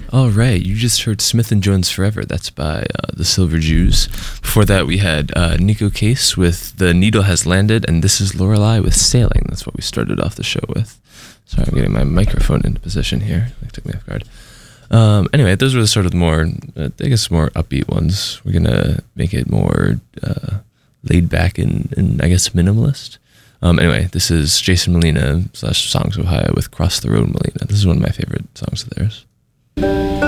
All right, you just heard Smith and Jones Forever. That's by the Silver Jews. Before that, we had Nico Case with The Needle Has Landed, and this is Lorelei with Sailing. That's what we started off the show with. Sorry, I'm getting my microphone into position here. That took me off guard. Anyway, those were the sort of more, I guess, more upbeat ones. We're going to make it more laid back and I guess, minimalist. Anyway, this is Jason Molina / Songs of Ohio with Cross the Road Molina. This is one of my favorite songs of theirs.